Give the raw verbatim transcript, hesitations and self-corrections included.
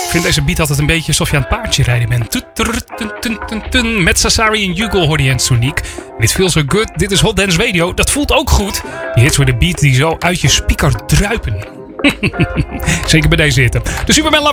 Ik vind deze beat altijd een beetje alsof je aan het paardje rijden bent. Met Sasari en Hugo hoorde je en Sonic. Dit feels so good. Dit is Hot Dance Radio. Dat voelt ook goed. Die hits voor de beat die zo uit je speaker druipen. Zeker bij deze hitte. De Superman Love